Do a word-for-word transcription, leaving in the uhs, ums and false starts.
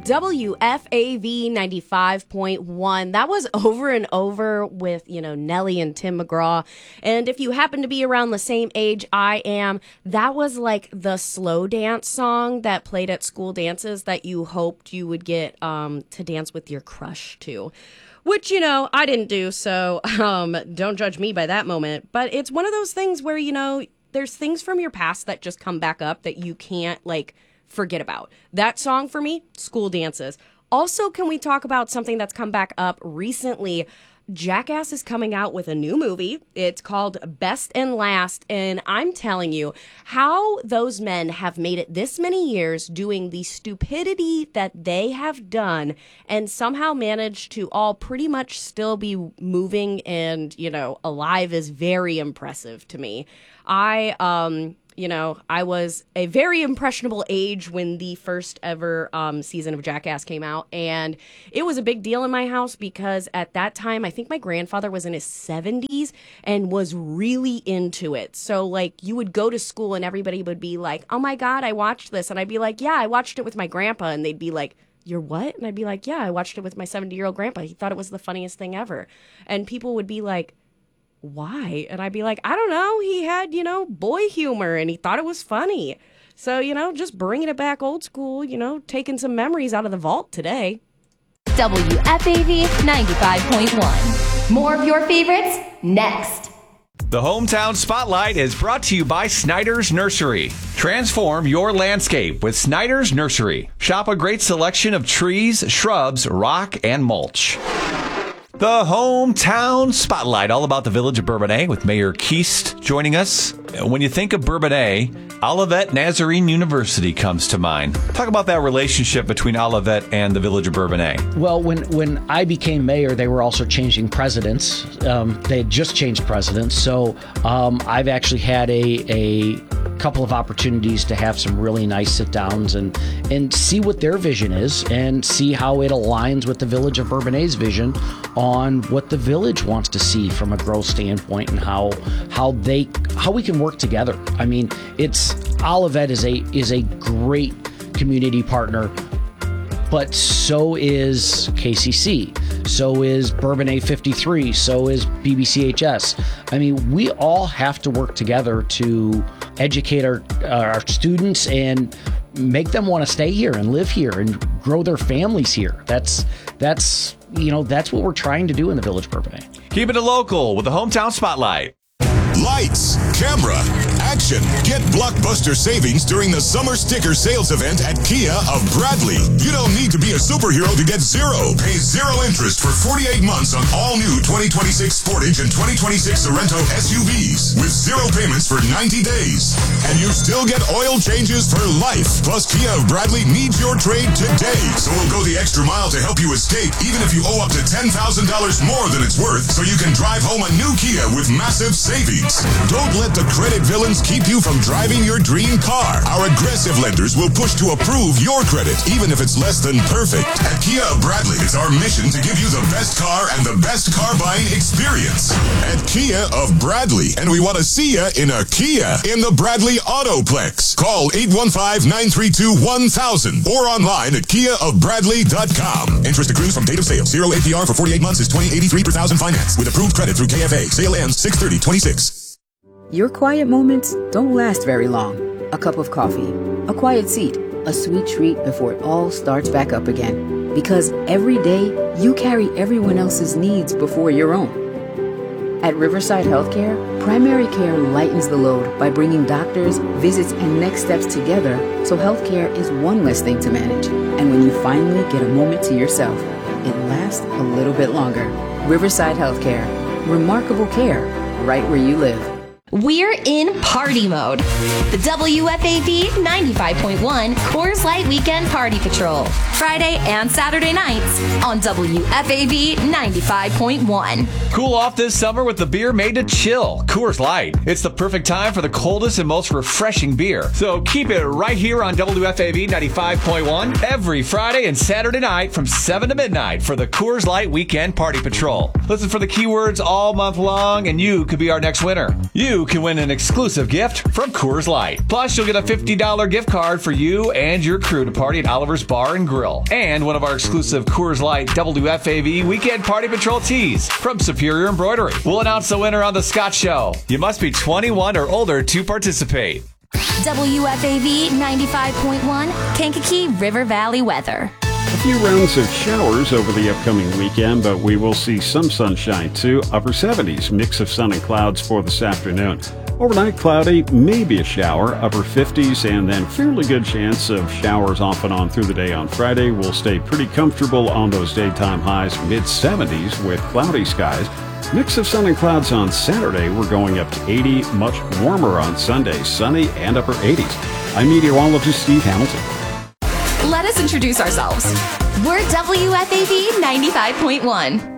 W F A V ninety-five point one. That was Over and Over with, you know, Nelly and Tim McGraw. And if you happen to be around the same age I am, that was like the slow dance song that played at school dances that you hoped you would get um, to dance with your crush to. Which, you know, I didn't do, so um, don't judge me by that moment. But it's one of those things where, you know, there's things from your past that just come back up that you can't, like, forget about. That song for me, school dances. Also, can we talk about something that's come back up recently? Jackass is coming out with a new movie. It's called Best and Last, and I'm telling you how those men have made it this many years doing the stupidity that they have done and somehow managed to all pretty much still be moving and, you know, alive is very impressive to me. I, um... You know, I was a very impressionable age when the first ever um, season of Jackass came out. And it was a big deal in my house because at that time, I think my grandfather was in his seventies and was really into it. So, like, you would go to school and everybody would be like, oh, my God, I watched this. And I'd be like, yeah, I watched it with my grandpa. And they'd be like, you're what? And I'd be like, yeah, I watched it with my seventy-year-old grandpa. He thought it was the funniest thing ever. And people would be like, why? And I'd be like, I don't know. He had, you know, boy humor and he thought it was funny. So, you know, just bringing it back old school, you know, taking some memories out of the vault today. W F A V ninety-five point one. More of your favorites next. The Hometown Spotlight is brought to you by Snyder's Nursery. Transform your landscape with Snyder's Nursery. Shop a great selection of trees, shrubs, rock, and mulch. The Hometown Spotlight, all about the village of Bourbonnais with Mayor Keast joining us. When you think of Bourbonnais, Olivet Nazarene University comes to mind. Talk about that relationship between Olivet and the village of Bourbonnais. Well, when, when I became mayor, they were also changing presidents. Um, they had just changed presidents. So um, I've actually had a, a couple of opportunities to have some really nice sit-downs and, and see what their vision is and see how it aligns with the village of Bourbonnais' vision on what the village wants to see from a growth standpoint and how how they how we can work together. I mean, it's Olivet is a is a great community partner, but so is K C C, so is Bourbonnais fifty-three, so is B B C H S. I mean, we all have to work together to educate our our students and make them want to stay here and live here and grow their families here. That's that's you know that's what we're trying to do in the village of Bourbonnais. Keep it a local with the Hometown Spotlight. Lights, camera, action. Get blockbuster savings during the summer sticker sales event at Kia of Bradley. You don't need to be a superhero to get zero. Pay zero interest for forty-eight months on all new twenty twenty-six Sportage and twenty twenty-six Sorento S U Vs with zero payments for ninety days. And you still get oil changes for life. Plus, Kia of Bradley needs your trade today. So we'll go the extra mile to help you escape, even if you owe up to ten thousand dollars more than it's worth, so you can drive home a new Kia with massive savings. Don't let the credit villains keep you from driving your dream car. Our aggressive lenders will push to approve your credit, even if it's less than perfect. At Kia of Bradley, it's our mission to give you the best car and the best car buying experience. At Kia of Bradley, and we want to see you in a Kia in the Bradley Autoplex. Call eight one five, nine three two, one thousand or online at kia of bradley dot com. Interest accrues from date of sale. Zero A P R for forty-eight months is twenty eighty-three per thousand finance with approved credit through K F A. Sale ends six thirty twenty-six. Your quiet moments don't last very long. A cup of coffee, a quiet seat, a sweet treat before it all starts back up again. Because every day, you carry everyone else's needs before your own. At Riverside Healthcare, primary care lightens the load by bringing doctors, visits, and next steps together so healthcare is one less thing to manage. And when you finally get a moment to yourself, it lasts a little bit longer. Riverside Healthcare. Remarkable care right where you live. We're in party mode. The W F A V ninety-five point one Coors Light Weekend Party Patrol. Friday and Saturday nights on W F A V ninety-five point one. Cool off this summer with the beer made to chill, Coors Light. It's the perfect time for the coldest and most refreshing beer. So keep it right here on W F A V ninety-five point one every Friday and Saturday night from seven to midnight for the Coors Light Weekend Party Patrol. Listen for the keywords all month long and you could be our next winner. You you can win an exclusive gift from Coors Light. Plus, you'll get a fifty dollars gift card for you and your crew to party at Oliver's Bar and Grill. And one of our exclusive Coors Light W F A V Weekend Party Patrol tees from Superior Embroidery. We'll announce the winner on The Scott Show. You must be twenty-one or older to participate. W F A V ninety-five point one, Kankakee River Valley weather. A few rounds of showers over the upcoming weekend, but we will see some sunshine too. Upper seventies, mix of sun and clouds for this afternoon. Overnight cloudy, maybe a shower, upper fifties, and then fairly good chance of showers off and on through the day on Friday. We'll stay pretty comfortable on those daytime highs, mid seventies with cloudy skies. Mix of sun and clouds on Saturday. We're going up to eighty, much warmer on Sunday, sunny and upper eighties. I'm meteorologist Steve Hamilton. Let us introduce ourselves. We're W F A V ninety-five point one.